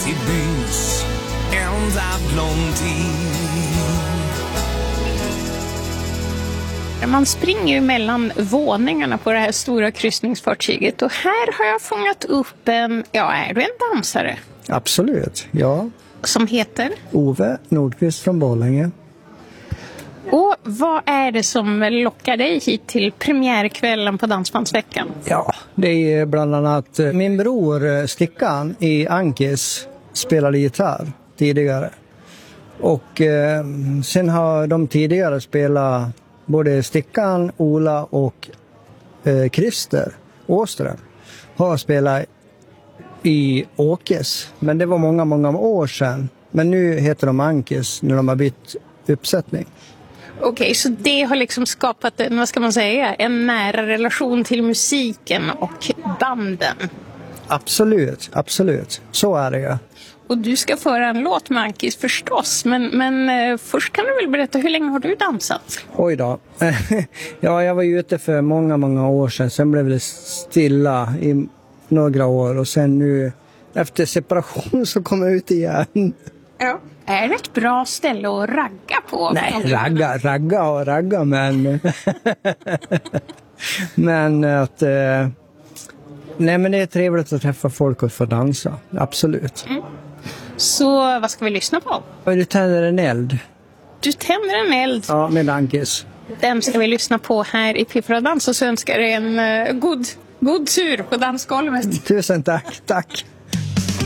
till byns ända blond in. Man springer ju mellan våningarna på det här stora kryssningsfartyget och här har jag fångat upp är du en dansare? Absolut, ja. Som heter? Ove Nordqvist från Borlänge. Och vad är det som lockar dig hit till premiärkvällen på Dansbandsveckan? Ja, det är bland annat min bror Stickan i Ankis spelade gitarr tidigare. Och sen har de tidigare spelat både Stickan, Ola och Christer Åström har spelat i Åkes. Men det var många år sedan. Men nu heter de Ankis när de har bytt uppsättning. Okej, så det har liksom skapat en nära relation till musiken och banden. Absolut. Så är det ju. Och du ska föra en låt med Ankis förstås. Men först kan du väl berätta, hur länge har du dansat? Oj då. Ja, jag var ju ute för många år sedan. Sen blev det stilla i några år. Och sen nu efter separation så kom jag ut igen. Ja. Är det ett bra ställe att ragga på? Nej, ragga, men... men att... Nej, men det är trevligt att träffa folk och få dansa. Absolut. Mm. Så vad ska vi lyssna på? Du tänder en eld. Du tänder en eld? Ja, med Ankis. Den ska vi lyssna på här i Piffra Dans och så önskar jag en god tur på dansgolvet. Tusen tack.